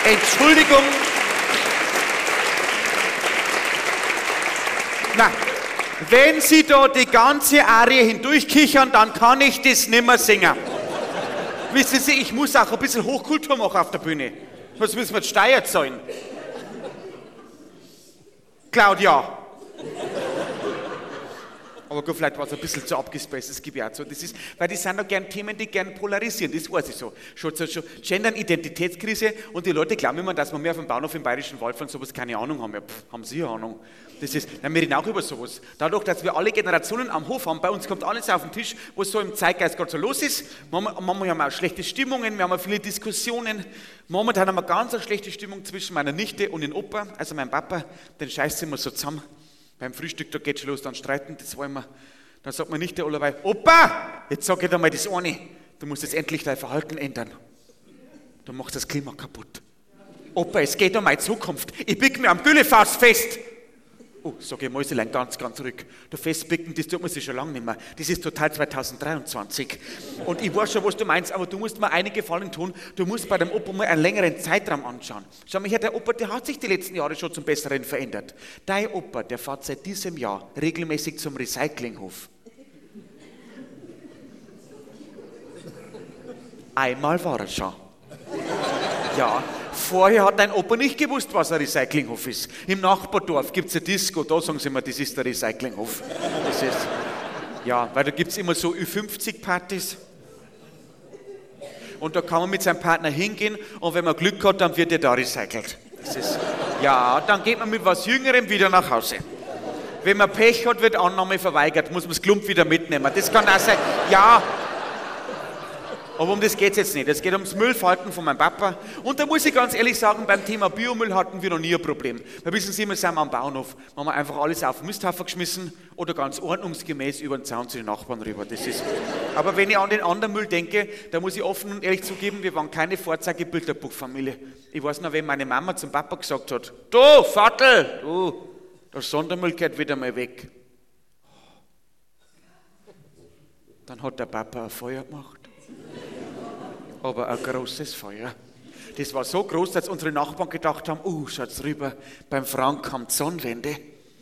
Entschuldigung. Na, wenn Sie da die ganze Arie hindurchkichern, dann kann ich das nimmer singen. Wissen Sie, ich muss auch ein bisschen Hochkultur machen auf der Bühne. Was müssen wir jetzt Steuer zahlen? Claudia. Aber gut, vielleicht war es ein bisschen zu abgespaced, das gebe ich auch zu. Das ist, weil das sind doch gern Themen, die gern polarisieren, das weiß ich so. Schon Gender-Identitätskrise und die Leute glauben immer, dass wir mehr auf dem Bahnhof im Bayerischen Wald von sowas keine Ahnung haben. Ja, haben Sie eine Ahnung? Das ist, wir reden auch über sowas. Dadurch, dass wir alle Generationen am Hof haben, bei uns kommt alles auf den Tisch, was so im Zeitgeist gerade so los ist. Manchmal haben wir auch schlechte Stimmungen, wir haben auch viele Diskussionen. Momentan haben wir ganz eine schlechte Stimmung zwischen meiner Nichte und dem Opa, also meinem Papa, den scheißen wir so zusammen. Beim Frühstück, da geht's schon los, dann streiten, das wollen wir. Dann sagt meine Nichte allerweil, Opa, jetzt sag ich dir mal das eine, du musst jetzt endlich dein Verhalten ändern. Du machst das Klima kaputt. Opa, es geht um meine Zukunft. Ich bieg mir am Güllefass fest. Oh, sag ich Mäuselein, ganz zurück. Du festbicken, das tut man sich schon lange nicht mehr. Das ist total 2023. Und ich weiß schon, was du meinst, aber du musst mir einen Gefallen tun. Du musst bei dem Opa mal einen längeren Zeitraum anschauen. Schau mal her, der Opa, der hat sich die letzten Jahre schon zum Besseren verändert. Dein Opa, der fährt seit diesem Jahr regelmäßig zum Recyclinghof. Einmal war er schon. Ja. Vorher hat dein Opa nicht gewusst, was ein Recyclinghof ist. Im Nachbardorf gibt es eine Disco, da sagen sie immer, das ist der Recyclinghof. Das ist, ja, weil da gibt es immer so Ü50-Partys. Und da kann man mit seinem Partner hingehen und wenn man Glück hat, dann wird er da recycelt. Das ist, ja, dann geht man mit was Jüngerem wieder nach Hause. Wenn man Pech hat, wird Annahme verweigert, muss man das Klump wieder mitnehmen. Das kann auch sein, ja. Aber um das geht es jetzt nicht. Es geht ums Müllfalten von meinem Papa. Und da muss ich ganz ehrlich sagen, beim Thema Biomüll hatten wir noch nie ein Problem. Weil wissen Sie, wir sind am Bauernhof, haben wir einfach alles auf den Misthaufen geschmissen oder ganz ordnungsgemäß über den Zaun zu den Nachbarn rüber. Das ist. Aber wenn ich an den anderen Müll denke, da muss ich offen und ehrlich zugeben, wir waren keine Vorzeigebilderbuchfamilie. Ich weiß noch, wenn meine Mama zum Papa gesagt hat, du Vater, du, der Sondermüll geht wieder mal weg. Dann hat der Papa ein Feuer gemacht. Aber ein großes Feuer. Das war so groß, dass unsere Nachbarn gedacht haben, schaut's rüber, beim Frank kommt Sonnenwende.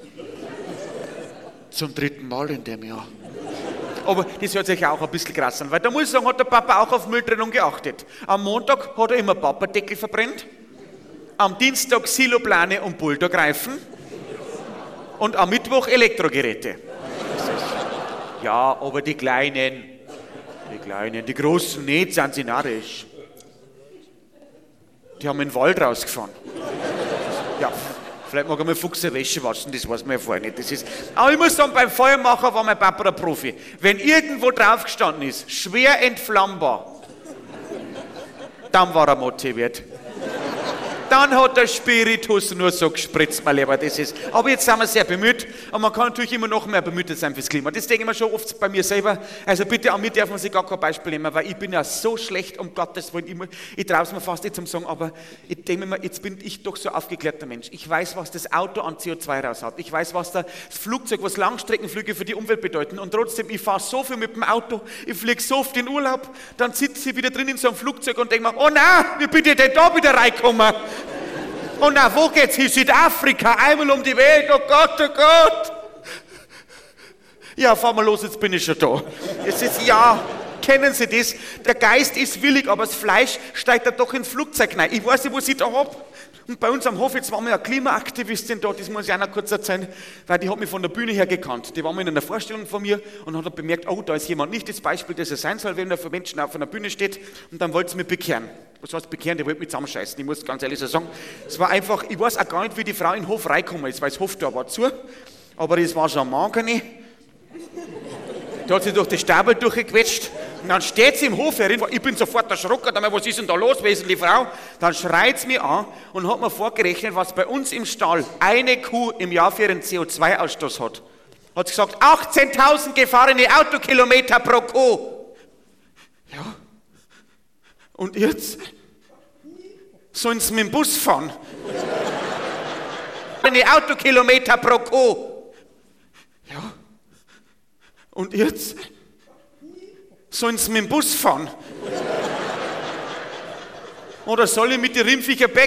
Zum 3. Mal in dem Jahr. Aber das hört sich auch ein bisschen krass an, weil da muss ich sagen, hat der Papa auch auf Mülltrennung geachtet. Am Montag hat er immer Papadeckel verbrennt, am Dienstag Siloplane und Bulldogreifen und am Mittwoch Elektrogeräte. Ja, aber die Kleinen, die Großen nicht, sind sie narrisch. Die haben in den Wald rausgefahren. Ja, vielleicht mag er mal Fuchs Wäsche waschen, das weiß man ja vorher nicht. Das ist, aber ich muss sagen, beim Feuermacher war mein Papa ein Profi. Wenn irgendwo drauf gestanden ist, schwer entflammbar, dann war er motiviert. Dann hat der Spiritus nur so gespritzt, mein Lieber, das ist. Aber jetzt sind wir sehr bemüht und man kann natürlich immer noch mehr bemüht sein fürs Klima. Das denke ich mir schon oft bei mir selber. Also bitte, an mir darf man sich gar kein Beispiel nehmen, weil ich bin ja so schlecht, um Gottes Willen. Ich traue es mir fast nicht zum Sagen, aber ich denke mir, jetzt bin ich doch so aufgeklärter Mensch. Ich weiß, was das Auto an CO2 raushaut. Ich weiß, was das Flugzeug, was Langstreckenflüge für die Umwelt bedeuten. Und trotzdem, ich fahre so viel mit dem Auto, ich fliege so oft in Urlaub, dann sitze ich wieder drin in so einem Flugzeug und denke mir, oh nein, wie bin ich denn da wieder reingekommen? Und nach wo geht's hin? Südafrika, einmal um die Welt, oh Gott, oh Gott. Ja, fahr mal los, jetzt bin ich schon da. Es ist, ja, kennen Sie das? Der Geist ist willig, aber das Fleisch steigt da doch ins Flugzeug rein. Ich weiß nicht, was ich da hab. Und bei uns am Hof, jetzt war mal eine Klimaaktivistin da, das muss ich auch noch kurz erzählen, weil die hat mich von der Bühne her gekannt. Die war mal in einer Vorstellung von mir und hat bemerkt, da ist jemand nicht das Beispiel, das er sein soll, wenn er für Menschen auf einer Bühne steht. Und dann wollte sie mich bekehren. Was heißt bekehren? Die wollte mich zusammenscheißen. Ich muss ganz ehrlich so sagen. Es war einfach, ich weiß auch gar nicht, wie die Frau in den Hof reingekommen ist, weil das Hoftor war zu. Aber das war schon ein Mangene. Da hat sie durch die Stabel durchgequetscht. Und dann steht sie im Hof herin. Ich bin sofort erschrocken. Was ist denn da los, wesentliche Frau? Dann schreit sie mich an und hat mir vorgerechnet, was bei uns im Stall eine Kuh im Jahr für ihren CO2-Ausstoß hat. Hat sie gesagt, 18.000 gefahrene Autokilometer pro Kuh. Ja. Und jetzt sollen sie mit dem Bus fahren. Eine Autokilometer pro Kuh. Ja. Und jetzt sollen sie mit dem Bus fahren. Oder soll ich mit den Rindviecher